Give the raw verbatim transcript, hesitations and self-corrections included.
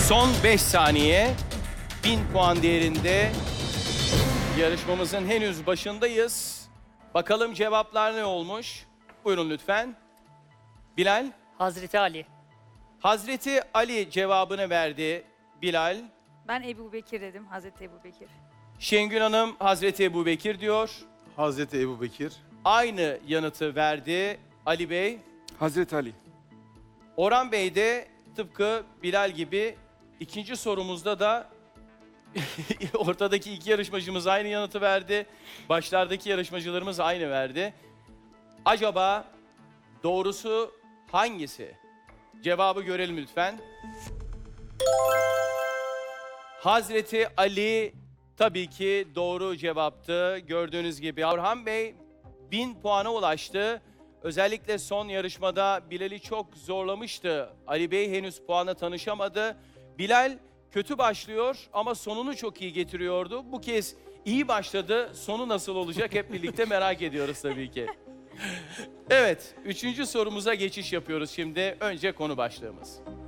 Son beş saniye. bin puan değerinde yarışmamızın henüz başındayız. Bakalım cevaplar ne olmuş? Buyurun lütfen. Bilal. Hazreti Ali. Hazreti Ali cevabını verdi. Bilal. Ben Ebu Bekir dedim. Hazreti Ebu Bekir. Şengül Hanım Hazreti Ebu Bekir diyor. Hazreti Ebu Bekir. Aynı yanıtı verdi Ali Bey. Hazreti Ali. Orhan Bey de tıpkı Bilal gibi ikinci sorumuzda da ortadaki iki yarışmacımız aynı yanıtı verdi. Başlardaki yarışmacılarımız aynı verdi. Acaba doğrusu hangisi? Cevabı görelim lütfen. Hazreti Ali tabii ki doğru cevaptı. Gördüğünüz gibi Orhan Bey bin puana ulaştı. Özellikle son yarışmada Bilal'i çok zorlamıştı. Ali Bey henüz puana tanışamadı. Bilal kötü başlıyor ama sonunu çok iyi getiriyordu. Bu kez iyi başladı. Sonu nasıl olacak hep birlikte merak ediyoruz tabii ki. Evet, üçüncü sorumuza geçiş yapıyoruz şimdi. Önce konu başlığımız.